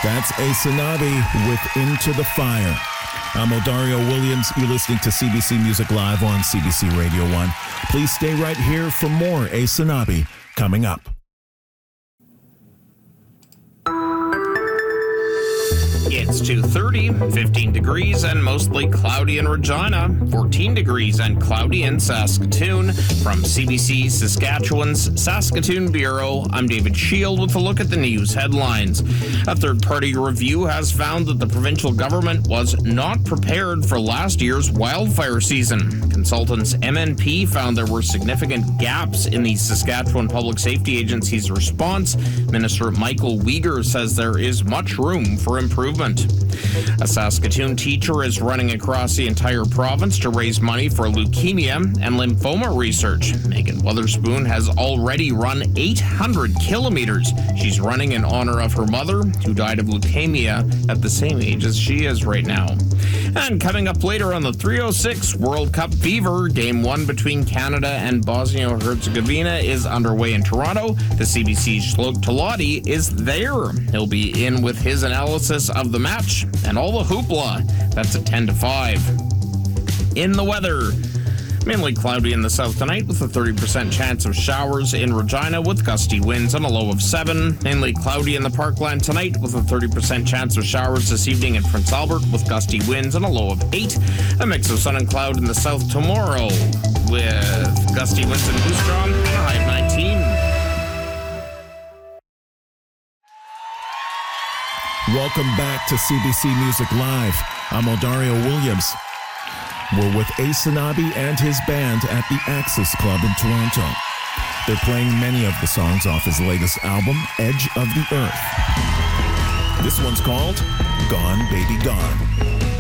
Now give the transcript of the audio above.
That's Asanabi with Into the Fire. I'm Odario Williams. You're listening to CBC Music Live on CBC Radio 1. Please stay right here for more Asanabi coming up. It's 2:30, 15 degrees and mostly cloudy in Regina, 14 degrees and cloudy in Saskatoon. From CBC Saskatchewan's Saskatoon Bureau, I'm David Shield with a look at the news headlines. A third-party review has found that the provincial government was not prepared for last year's wildfire season. Consultants MNP found there were significant gaps in the Saskatchewan Public Safety Agency's response. Minister Michael Uyghur says there is much room for improvement. A Saskatoon teacher is running across the entire province to raise money for leukemia and lymphoma research. Megan Weatherspoon has already run 800 kilometers. She's running in honor of her mother, who died of leukemia at the same age as she is right now. And coming up later on the 306 World Cup Fever, Game 1 between Canada and Bosnia-Herzegovina is underway in Toronto. The CBC's Shlok Talati is there. He'll be in with his analysis of the match and all the hoopla. That's at 10 to 5. In the weather, mainly cloudy in the south tonight with a 30% chance of showers in Regina with gusty winds and a low of 7. Mainly cloudy in the Parkland tonight with a 30% chance of showers this evening in Prince Albert with gusty winds and a low of 8. A mix of sun and cloud in the south tomorrow with gusty winds in Moose Jaw and a high of 19. Welcome back to CBC Music Live. I'm Odario Williams. We're with Asanabi and his band at the Axis Club in Toronto. They're playing many of the songs off his latest album, Edge of the Earth. This one's called Gone Baby Gone.